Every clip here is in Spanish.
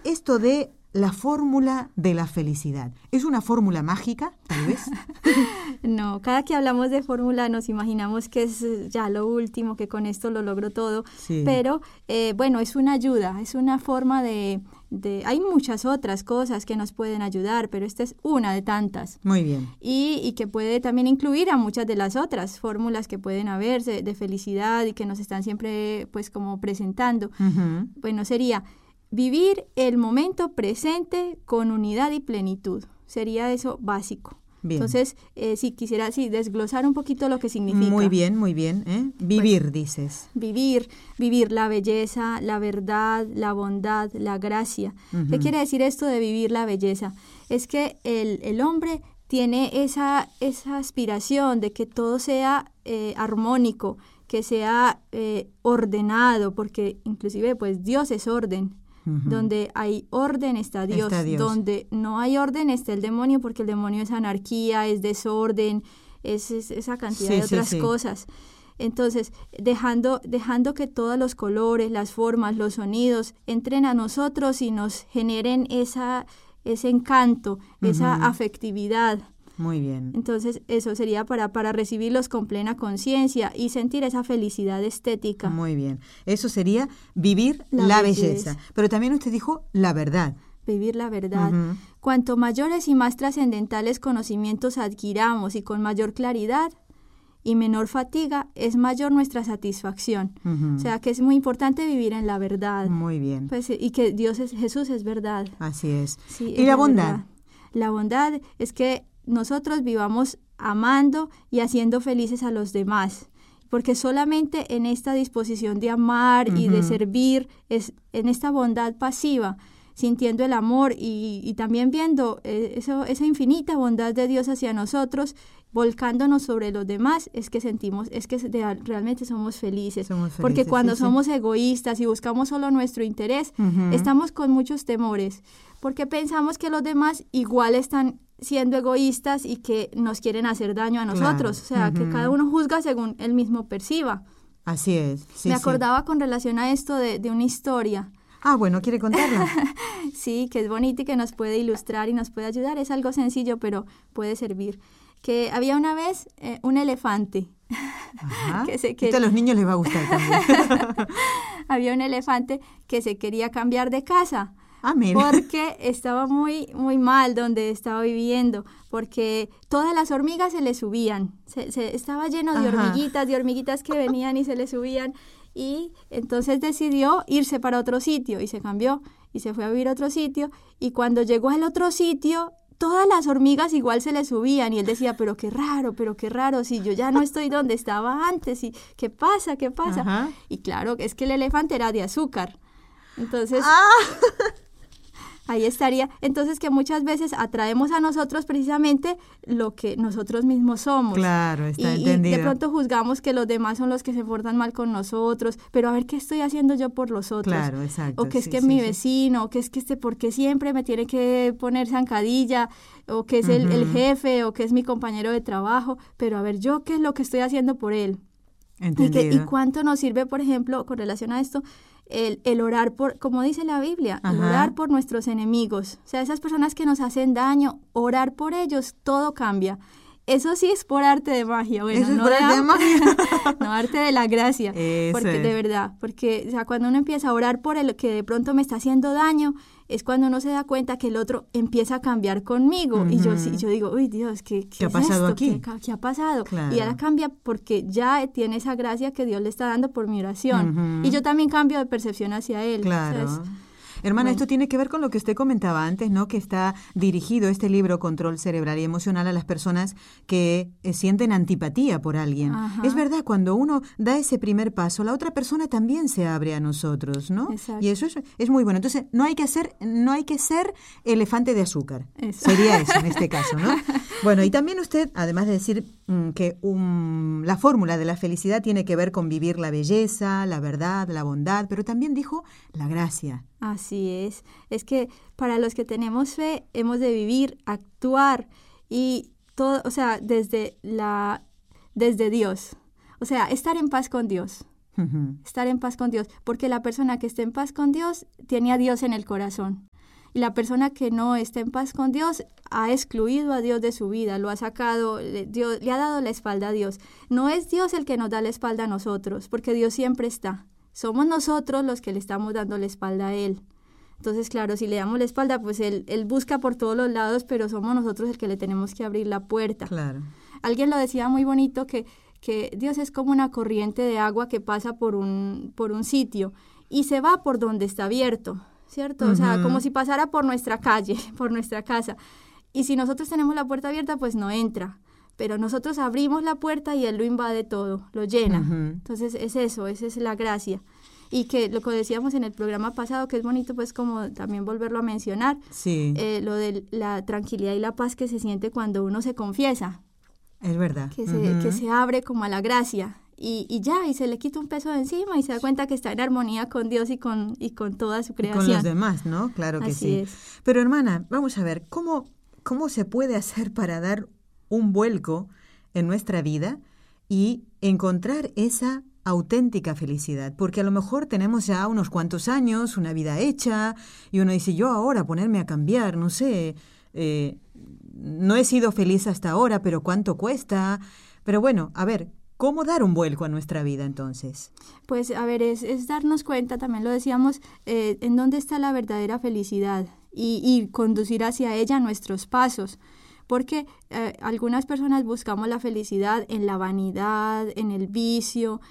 esto de la fórmula de la felicidad. ¿Es una fórmula mágica, tal vez? No, cada que hablamos de fórmula nos imaginamos que es ya lo último, que con esto lo logro todo. Sí. Pero, bueno, es una ayuda, es una forma de... Hay muchas otras cosas que nos pueden ayudar, pero esta es una de tantas. Muy bien. Y que puede también incluir a muchas de las otras fórmulas que pueden haberse de felicidad y que nos están siempre, pues, como presentando. Uh-huh. Bueno, sería... Vivir el momento presente con unidad y plenitud. Sería eso básico. Bien. Entonces, si quisiera desglosar un poquito lo que significa. Muy bien, muy bien. Vivir, pues, dices. Vivir la belleza, la verdad, la bondad, la gracia. Uh-huh. ¿Qué quiere decir esto de vivir la belleza? Es que el hombre tiene esa aspiración de que todo sea armónico, que sea ordenado, porque inclusive pues Dios es orden. Uh-huh. Donde hay orden está Dios. Donde no hay orden está el demonio, porque el demonio es anarquía, es desorden, es esa cantidad de otras cosas. Entonces, dejando que todos los colores, las formas, los sonidos entren a nosotros y nos generen ese encanto, uh-huh, esa afectividad. Muy bien. Entonces, eso sería para recibirlos con plena conciencia y sentir esa felicidad estética. Muy bien. Eso sería vivir la belleza. Pero también usted dijo la verdad. Vivir la verdad. Uh-huh. Cuanto mayores y más trascendentales conocimientos adquiramos y con mayor claridad y menor fatiga, es mayor nuestra satisfacción. Uh-huh. O sea, que es muy importante vivir en la verdad. Muy bien. Pues, y que Jesús es verdad. Así es. Sí, ¿Y la bondad? Verdad. La bondad es que nosotros vivamos amando y haciendo felices a los demás, porque solamente en esta disposición de amar, uh-huh, y de servir, es en esta bondad pasiva, sintiendo el amor y también viendo esa infinita bondad de Dios hacia nosotros, volcándonos sobre los demás, es que realmente somos felices. Porque cuando somos egoístas y buscamos solo nuestro interés, uh-huh, estamos con muchos temores, porque pensamos que los demás igual están siendo egoístas y que nos quieren hacer daño a nosotros. Claro. O sea, uh-huh, que cada uno juzga según él mismo perciba. Así es. Sí, me acordaba con relación a esto de una historia. Ah, bueno, ¿quiere contarla? Sí, que es bonita y que nos puede ilustrar y nos puede ayudar. Es algo sencillo, pero puede servir. Que había una vez un elefante. Ajá. Esto a los niños les va a gustar también. Había un elefante que se quería cambiar de casa. Ah, mira. Porque estaba muy, muy mal donde estaba viviendo, porque todas las hormigas se le subían. Estaba lleno de hormiguitas que venían y se le subían. Y entonces decidió irse para otro sitio y se cambió y se fue a vivir a otro sitio. Y cuando llegó al otro sitio, todas las hormigas igual se le subían y él decía, pero qué raro, si yo ya no estoy donde estaba antes, y ¿qué pasa? Ajá. Y claro, es que el elefante era de azúcar. Entonces... Ahí estaría. Entonces, que muchas veces atraemos a nosotros precisamente lo que nosotros mismos somos. Claro, está entendido. Y de pronto juzgamos que los demás son los que se portan mal con nosotros, pero a ver qué estoy haciendo yo por los otros. Claro, exacto. O que es que mi vecino, o que es que porque siempre me tiene que poner zancadilla, o que es uh-huh, el jefe, o que es mi compañero de trabajo, pero a ver yo qué es lo que estoy haciendo por él. Entendido. Y cuánto nos sirve, por ejemplo, con relación a esto, el orar por, como dice la Biblia, Ajá, el orar por nuestros enemigos. O sea, esas personas que nos hacen daño, orar por ellos, todo cambia. Eso sí es por arte de magia. Bueno, eso es por arte de magia. No, arte de la gracia. Eso porque es. De verdad, porque o sea, cuando uno empieza a orar por el que de pronto me está haciendo daño, es cuando uno se da cuenta que el otro empieza a cambiar conmigo. Uh-huh. Y yo digo, uy Dios, ¿qué ha es pasado esto? aquí? ¿Qué ha pasado? Claro. Y ahora cambia porque ya tiene esa gracia que Dios le está dando por mi oración. Uh-huh. Y yo también cambio de percepción hacia Él. Claro. ¿Sabes? Hermana, Bueno. Esto tiene que ver con lo que usted comentaba antes, ¿no? Que está dirigido este libro, Control Cerebral y Emocional, a las personas que sienten antipatía por alguien. Ajá. Es verdad, cuando uno da ese primer paso, la otra persona también se abre a nosotros, ¿no? Exacto. Y eso es muy bueno. Entonces, no hay que ser elefante de azúcar. Eso. Sería eso en este caso, ¿no? Bueno, y también usted, además de decir que la fórmula de la felicidad tiene que ver con vivir la belleza, la verdad, la bondad, pero también dijo la gracia. Así es. Es que para los que tenemos fe hemos de vivir, actuar y todo, o sea, desde Dios. O sea, estar en paz con Dios. Uh-huh. Estar en paz con Dios. Porque la persona que esté en paz con Dios tiene a Dios en el corazón. Y la persona que no está en paz con Dios ha excluido a Dios de su vida, lo ha sacado, Dios, le ha dado la espalda a Dios. No es Dios el que nos da la espalda a nosotros, porque Dios siempre está. Somos nosotros los que le estamos dando la espalda a Él. Entonces, claro, si le damos la espalda, pues él busca por todos los lados, pero somos nosotros el que le tenemos que abrir la puerta. Claro. Alguien lo decía muy bonito, que Dios es como una corriente de agua que pasa por un sitio y se va por donde está abierto, ¿cierto? O sea, como si pasara por nuestra calle, por nuestra casa. Y si nosotros tenemos la puerta abierta, pues no entra. Pero nosotros abrimos la puerta y Él lo invade todo, lo llena. Entonces es eso, esa es la gracia. Y que lo que decíamos en el programa pasado, que es bonito pues como también volverlo a mencionar, sí. Lo de la tranquilidad y la paz que se siente cuando uno se confiesa. Es verdad. Que se abre como a la gracia y se le quita un peso de encima y se da cuenta que está en armonía con Dios y con toda su creación. Y con los demás, ¿no? Claro que Así sí. es. Pero hermana, vamos a ver, ¿cómo se puede hacer para dar un vuelco en nuestra vida y encontrar esa auténtica felicidad? Porque a lo mejor tenemos ya unos cuantos años, una vida hecha, y uno dice, yo ahora ponerme a cambiar, no sé, no he sido feliz hasta ahora, pero ¿cuánto cuesta? Pero bueno, a ver, ¿cómo dar un vuelco a nuestra vida entonces? Pues a ver, es darnos cuenta, también lo decíamos, en dónde está la verdadera felicidad y conducir hacia ella nuestros pasos. Porque algunas personas buscamos la felicidad en la vanidad, en el vicio,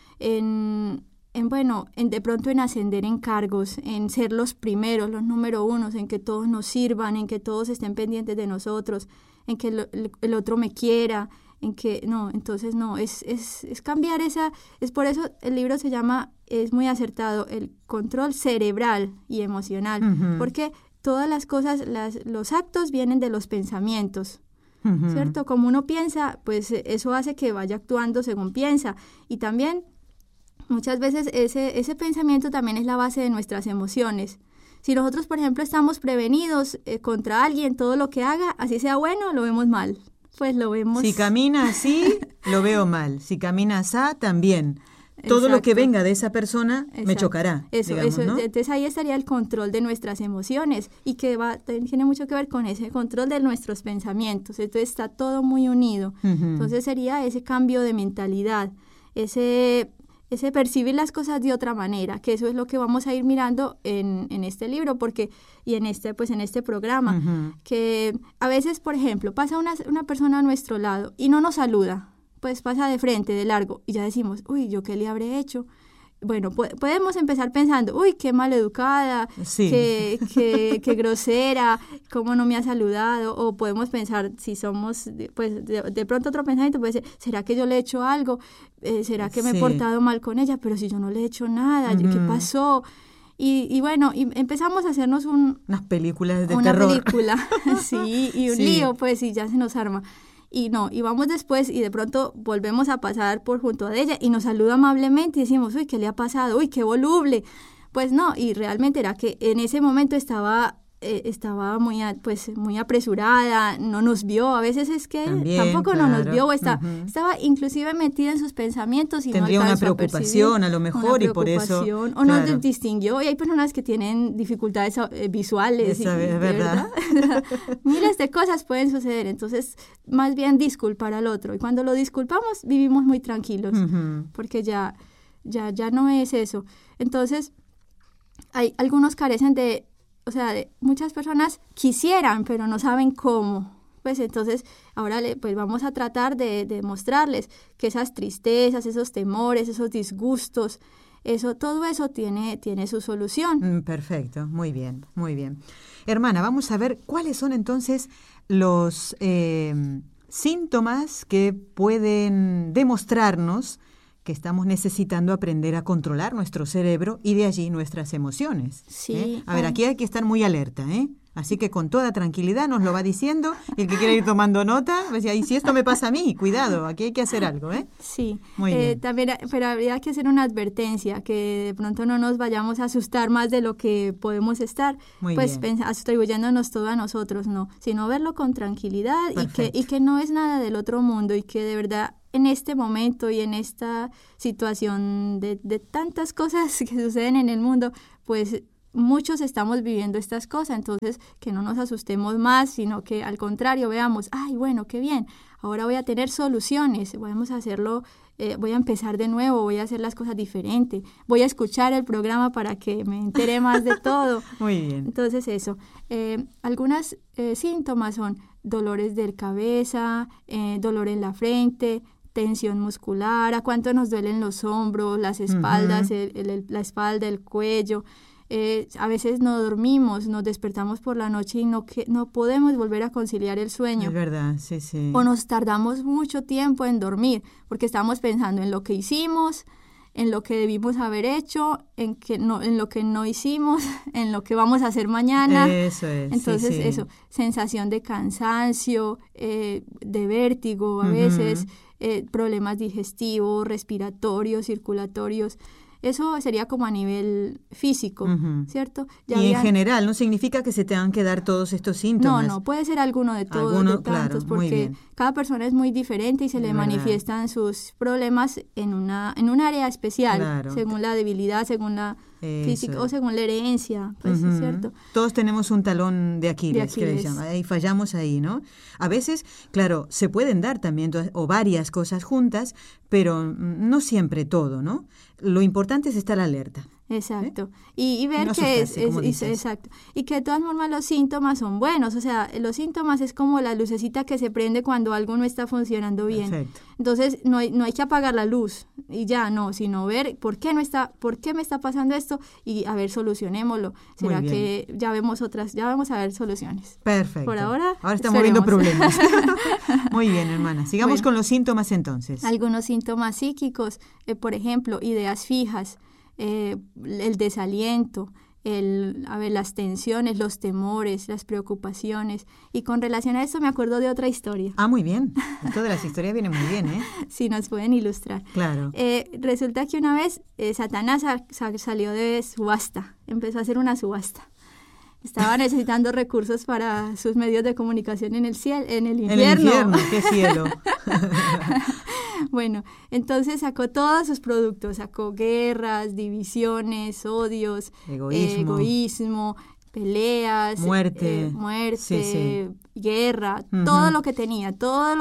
de pronto en ascender en cargos, en ser los primeros, los número unos, en que todos nos sirvan, en que todos estén pendientes de nosotros, en que el otro me quiera, en que no, entonces no, es cambiar es por eso el libro se llama, es muy acertado, el control cerebral y emocional, porque todas las cosas, los actos vienen de los pensamientos. ¿Cierto? Como uno piensa, pues eso hace que vaya actuando según piensa. Y también, muchas veces, ese pensamiento también es la base de nuestras emociones. Si nosotros, por ejemplo, estamos prevenidos contra alguien, todo lo que haga, así sea bueno, lo vemos mal. Pues lo vemos... Si camina así, lo veo mal. Si camina así, también. Todo Exacto. Lo que venga de esa persona me chocará. Eso, ¿no? Entonces ahí estaría el control de nuestras emociones y que tiene mucho que ver con ese control de nuestros pensamientos. Entonces está todo muy unido. Entonces sería ese cambio de mentalidad, ese percibir las cosas de otra manera, que eso es lo que vamos a ir mirando en este libro y en este programa. Que a veces, por ejemplo, pasa una persona a nuestro lado y no nos saluda. Pues pasa de frente, de largo, y ya decimos, uy, ¿yo qué le habré hecho? Bueno, podemos empezar pensando, uy, qué maleducada, sí. qué grosera, cómo no me ha saludado, o podemos pensar, si somos, pues de pronto otro pensamiento puede ser, ¿será que yo le he hecho algo? ¿Será que me he portado mal con ella? Pero si yo no le he hecho nada, ¿qué pasó? Y bueno, y empezamos a hacernos unas películas de terror. Una película, sí, y un lío, pues, y ya se nos arma. Y vamos después y de pronto volvemos a pasar por junto a ella y nos saluda amablemente y decimos, uy, ¿qué le ha pasado? Uy, qué voluble. Pues no, y realmente era que en ese momento estaba muy apresurada, no nos vio, a veces es que también, tampoco claro. no nos vio, estaba inclusive metida en sus pensamientos y tendría no una alcanzó preocupación a lo mejor y por eso o no distinguió, y hay personas que tienen dificultades visuales es verdad. Miles de cosas pueden suceder, entonces más bien disculpar al otro, y cuando lo disculpamos vivimos muy tranquilos, porque ya no es eso. Entonces algunos carecen muchas personas quisieran, pero no saben cómo. Pues entonces, ahora pues vamos a tratar de mostrarles que esas tristezas, esos temores, esos disgustos, todo eso tiene su solución. Perfecto, muy bien, muy bien. Hermana, vamos a ver cuáles son entonces los síntomas que pueden demostrarnos que estamos necesitando aprender a controlar nuestro cerebro y de allí nuestras emociones. Sí. A ver, aquí hay que estar muy alerta, Así que con toda tranquilidad nos lo va diciendo. El que quiera ir tomando nota, va a decir, si esto me pasa a mí, cuidado, aquí hay que hacer algo, Sí. Muy bien. También, pero habría que hacer una advertencia, que de pronto no nos vayamos a asustar más de lo que podemos estar, muy pues bien. atribuyéndonos todo a nosotros, no, sino verlo con tranquilidad y que no es nada del otro mundo y que de verdad en este momento y en esta situación de tantas cosas que suceden en el mundo, pues muchos estamos viviendo estas cosas, entonces que no nos asustemos más, sino que al contrario veamos, ay, bueno, qué bien, ahora voy a tener soluciones, vamos a hacerlo, voy a empezar de nuevo, voy a hacer las cosas diferente, voy a escuchar el programa para que me entere más de todo. Muy bien. Entonces eso, algunos síntomas son dolores de cabeza, dolor en la frente, tensión muscular, a cuánto nos duelen los hombros, las espaldas, la espalda, el cuello. A veces no dormimos, nos despertamos por la noche y no podemos volver a conciliar el sueño. Es verdad, sí, sí. O nos tardamos mucho tiempo en dormir porque estamos pensando en lo que hicimos, en lo que debimos haber hecho, en lo que no hicimos, en lo que vamos a hacer mañana. Eso es. Entonces, sí. eso, sensación de cansancio, de vértigo a veces, problemas digestivos, respiratorios, circulatorios. Eso sería como a nivel físico, ¿cierto? En general, no significa que se tengan que dar todos estos síntomas. No, puede ser alguno de todos, de tantos, claro, porque cada persona es muy diferente y se le manifiestan sus problemas en un área especial, según la debilidad, según la física o según la herencia, pues, ¿cierto? Todos tenemos un talón de Aquiles, que le llama, y fallamos ahí, ¿no? A veces, claro, se pueden dar también o varias cosas juntas, pero no siempre todo, ¿no? Lo importante es estar alerta. Exacto. Y ver no que exacto. Y que de todas formas los síntomas son buenos. O sea, los síntomas es como la lucecita que se prende cuando algo no está funcionando bien. Perfecto. Entonces, no hay que apagar la luz y ya no, sino ver por qué me está pasando esto y a ver, solucionémoslo. ¿Será que ya vamos a ver soluciones? Perfecto. Por ahora estamos viendo problemas. Muy bien, hermana. Sigamos con los síntomas entonces. Algunos síntomas psíquicos, por ejemplo, ideas fijas, el desaliento, las tensiones, los temores, las preocupaciones. Y con relación a esto me acuerdo de otra historia. Ah, muy bien. Esto de las historias viene muy bien, ¿eh? Sí, nos pueden ilustrar. Claro. Resulta que una vez Satanás salió de subasta, empezó a hacer una subasta. Estaba necesitando recursos para sus medios de comunicación en el infierno. En el infierno, qué cielo. Bueno, entonces sacó todos sus productos, sacó guerras, divisiones, odios, egoísmo, peleas, muerte, guerra, todo lo que tenía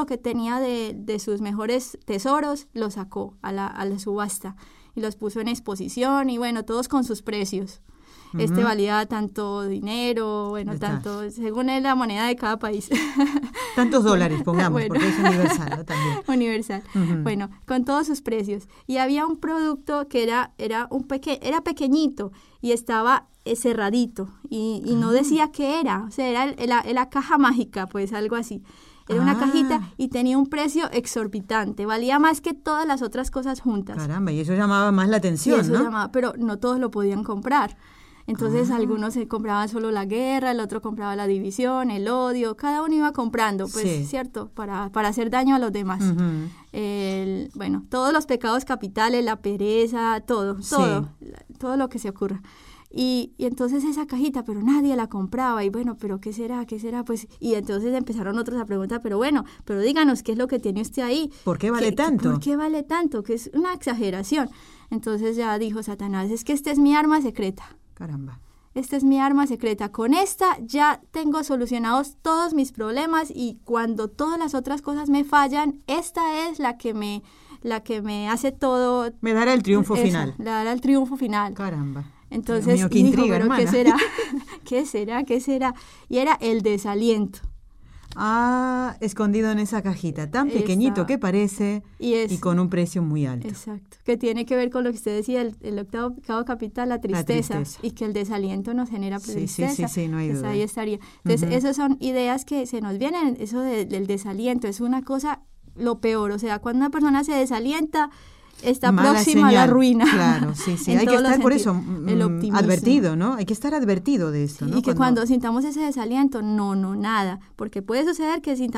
de sus mejores tesoros lo sacó a la subasta y los puso en exposición y bueno, todos con sus precios. Valía tanto dinero, tanto, según la moneda de cada país. Tantos dólares, pongamos, porque es universal, ¿no? También. Universal. Bueno, con todos sus precios. Y había un producto que era pequeñito y estaba cerradito y no decía qué era. O sea, era la caja mágica, pues algo así. Era una cajita y tenía un precio exorbitante. Valía más que todas las otras cosas juntas. Caramba, y eso llamaba más la atención, ¿no? Pero no todos lo podían comprar. Entonces algunos compraban solo la guerra, el otro compraba la división, el odio, cada uno iba comprando, pues, ¿cierto? Para hacer daño a los demás. Todos los pecados capitales, la pereza, todo lo que se ocurra. Y entonces esa cajita, pero nadie la compraba, y bueno, pero ¿qué será? Pues, y entonces empezaron otros a preguntar, pero díganos, ¿qué es lo que tiene usted ahí? ¿Por qué vale tanto? ¿Por qué vale tanto? Que es una exageración. Entonces ya dijo Satanás, es que esta es mi arma secreta. Caramba. Esta es mi arma secreta. Con esta ya tengo solucionados todos mis problemas y cuando todas las otras cosas me fallan, esta es la que me hace todo. Me dará el triunfo final. Le dará el triunfo final. Caramba. Entonces, Dios mío, qué intriga, pero hermana. ¿Qué será? ¿Qué será? Y era el desaliento. Escondido en esa cajita, tan pequeñito que parece y con un precio muy alto. Exacto, que tiene que ver con lo que usted decía, el octavo pecado capital, la tristeza, y que el desaliento nos genera tristeza. Sí, no hay duda. Ahí estaría. Entonces, esas son ideas que se nos vienen, eso del desaliento, es una cosa, lo peor, o sea, cuando una persona se desalienta, está próxima a la ruina. Claro, sí. Hay que estar por eso advertido, ¿no? Hay que estar advertido de esto, ¿no? Y que cuando sintamos ese desaliento, no, nada. Porque puede suceder que sintamos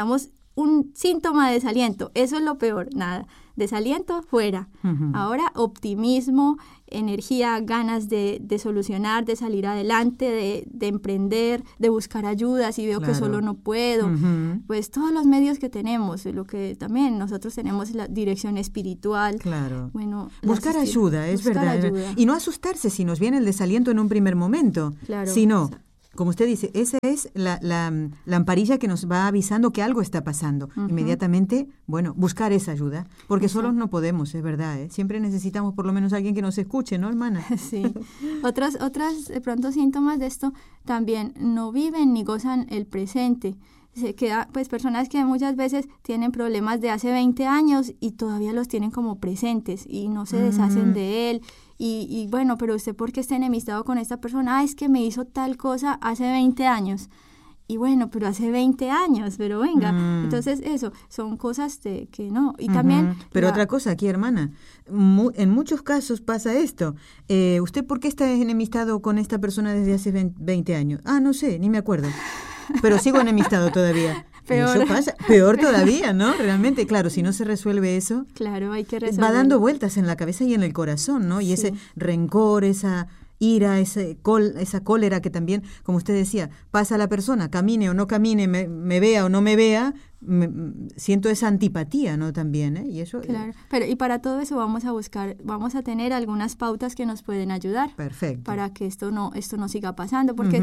un síntoma de desaliento, eso es lo peor, nada, desaliento fuera. Ahora optimismo, energía, ganas de solucionar, de salir adelante, de emprender, de buscar ayuda si veo que solo no puedo. Pues todos los medios que tenemos, lo que también nosotros tenemos la dirección espiritual. Claro. Bueno, buscar ayuda, es verdad. Ayuda. Y no asustarse si nos viene el desaliento en un primer momento, sino, como usted dice, esa es la lamparilla que nos va avisando que algo está pasando. Inmediatamente, bueno, buscar esa ayuda, porque solos no podemos, es verdad, ¿eh? Siempre necesitamos por lo menos alguien que nos escuche, ¿no, hermana? Sí. Otras de pronto síntomas de esto también no viven ni gozan el presente. Se queda, pues, personas que muchas veces tienen problemas de hace 20 años y todavía los tienen como presentes y no se deshacen de él. Y bueno, pero usted, ¿por qué está enemistado con esta persona? Es que me hizo tal cosa hace 20 años. Y bueno, pero hace 20 años, pero venga. Entonces, eso, son cosas que no. Y también... Pero otra cosa aquí, hermana, en muchos casos pasa esto. ¿Usted por qué está enemistado con esta persona desde hace 20 años? Ah, no sé, ni me acuerdo. Pero sigo enemistado todavía. Peor. Eso pasa, peor todavía, ¿no? Realmente, claro, si no se resuelve eso, claro, hay que resolverlo. Va dando vueltas en la cabeza y en el corazón, ¿no? Y ese rencor, esa ira, esa cólera que también, como usted decía, pasa a la persona, camine o no camine, me vea o no me vea, siento esa antipatía, ¿no? También, ¿eh? Y eso. Claro, pero y para todo eso vamos a tener algunas pautas que nos pueden ayudar. Perfecto. Para que esto no siga pasando, porque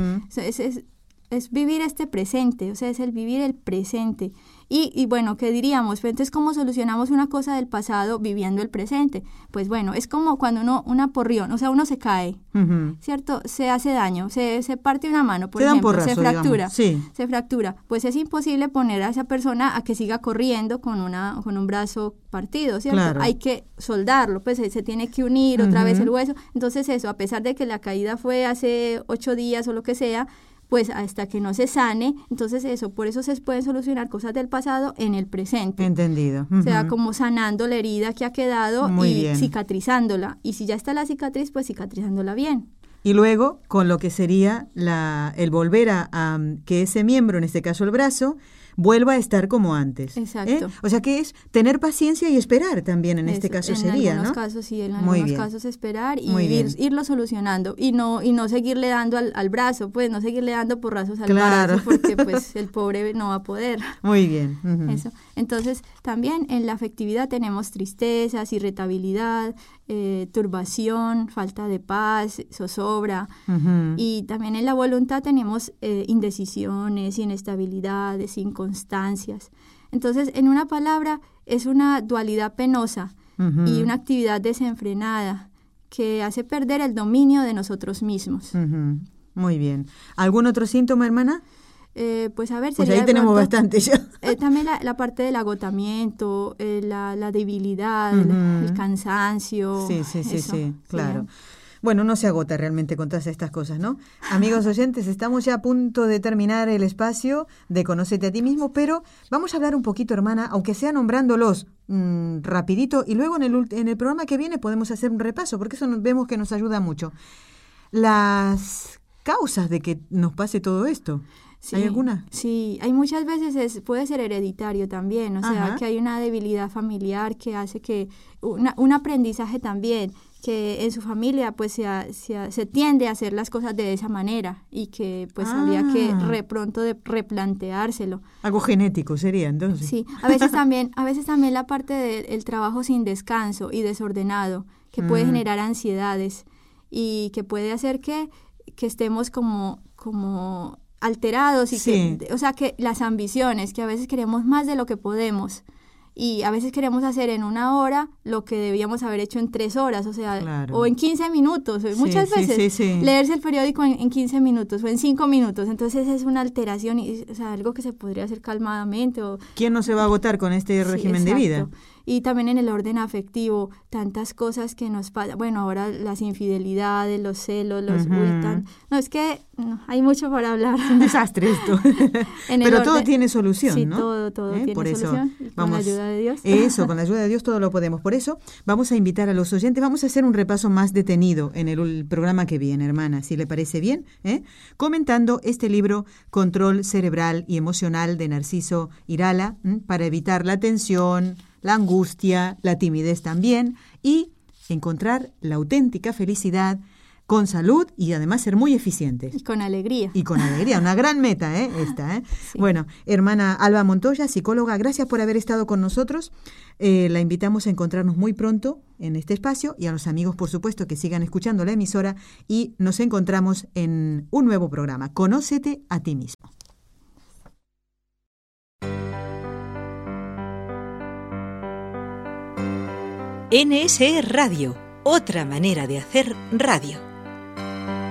es vivir este presente, o sea, es el vivir el presente. Y bueno, ¿qué diríamos? Pues entonces, ¿cómo solucionamos una cosa del pasado viviendo el presente? Pues bueno, es como cuando un aporreón, o sea, uno se cae, ¿cierto? Se hace daño, se parte una mano, por ejemplo, porrazo, se fractura, digamos. se fractura. Pues es imposible poner a esa persona a que siga corriendo con un brazo partido, ¿cierto? Claro. Hay que soldarlo, pues se tiene que unir otra vez el hueso. Entonces eso, a pesar de que la caída fue hace 8 días o lo que sea, pues hasta que no se sane, entonces eso, por eso se pueden solucionar cosas del pasado en el presente. Entendido. O sea, como sanando la herida que ha quedado cicatrizándola. Y si ya está la cicatriz, pues cicatrizándola bien. Y luego, con lo que sería el volver a que ese miembro, en este caso el brazo, vuelva a estar como antes. Exacto. O sea que es tener paciencia y esperar también, en este caso sería, ¿no? En algunos casos sí, en algunos casos esperar y irlo solucionando y no seguirle dando al brazo, pues no seguirle dando porrazos al brazo, porque pues el pobre no va a poder. Muy bien. Eso. Entonces, también en la afectividad tenemos tristezas, irritabilidad, turbación, falta de paz, zozobra. Y también en la voluntad tenemos indecisiones, inestabilidades, inconstancias. Entonces, en una palabra, es una dualidad penosa y una actividad desenfrenada que hace perder el dominio de nosotros mismos. Muy bien. ¿Algún otro síntoma, hermana? Pues a ver, pues ahí tenemos bastante ya. También la parte del agotamiento, la debilidad, el cansancio. Sí, claro. Bueno, no se agota realmente con todas estas cosas, ¿no? Amigos oyentes, estamos ya a punto de terminar el espacio de Conócete a ti mismo, pero vamos a hablar un poquito, hermana, aunque sea nombrándolos rapidito, y luego en el programa que viene podemos hacer un repaso, porque eso vemos que nos ayuda mucho. Las causas de que nos pase todo esto. Sí, ¿Hay alguna? Sí, hay muchas veces puede ser hereditario también, o sea, que hay una debilidad familiar que hace que un aprendizaje también, que en su familia pues se tiende a hacer las cosas de esa manera y que pues habría que pronto de replanteárselo. Algo genético sería entonces. Sí, a veces también la parte del trabajo sin descanso y desordenado, que puede generar ansiedades y que puede hacer que estemos como alterados y o sea, que las ambiciones, que a veces queremos más de lo que podemos y a veces queremos hacer en 1 hora lo que debíamos haber hecho en 3 horas, o sea, o en 15 minutos, muchas veces leerse el periódico en 15 minutos o en 5 minutos, entonces es una alteración, o sea, algo que se podría hacer calmadamente. ¿Quién no se va a agotar con este régimen de vida? Y también en el orden afectivo, tantas cosas que nos pasan. Bueno, ahora las infidelidades, los celos, los ultan. No, es que hay mucho para hablar. Es un desastre esto. Pero todo tiene solución, ¿no? Sí, todo tiene por solución. Eso vamos de Dios. Eso, con la ayuda de Dios todo lo podemos. Por eso vamos a invitar a los oyentes, vamos a hacer un repaso más detenido en el programa que viene, hermana, si le parece bien, comentando este libro Control Cerebral y Emocional de Narciso Irala, para evitar la tensión, la angustia, la timidez también, y encontrar la auténtica felicidad con salud y además ser muy eficientes. Y con alegría. Y con alegría, una gran meta, esta. Sí. Bueno, hermana Alba Montoya, psicóloga, gracias por haber estado con nosotros. La invitamos a encontrarnos muy pronto en este espacio y a los amigos, por supuesto, que sigan escuchando la emisora y nos encontramos en un nuevo programa. Conócete a ti mismo. NSE Radio, otra manera de hacer radio.